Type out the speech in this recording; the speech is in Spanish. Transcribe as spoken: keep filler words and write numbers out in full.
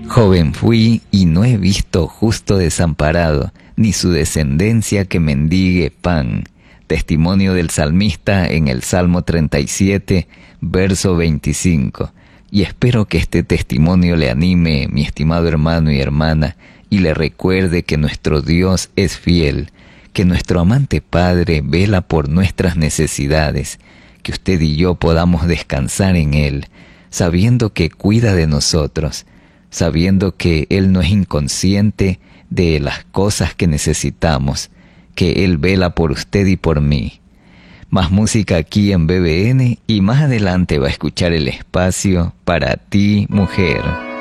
Joven fui y no he visto justo desamparado, ni su descendencia que mendigue pan. Testimonio del salmista en el Salmo treinta y siete, verso veinticinco. Y espero que este testimonio le anime, mi estimado hermano y hermana, y le recuerde que nuestro Dios es fiel, que nuestro amante Padre vela por nuestras necesidades, que usted y yo podamos descansar en Él, sabiendo que cuida de nosotros, sabiendo que Él no es inconsciente de las cosas que necesitamos, que Él vela por usted y por mí. Más música aquí en B B N y más adelante va a escuchar el espacio Para ti, mujer.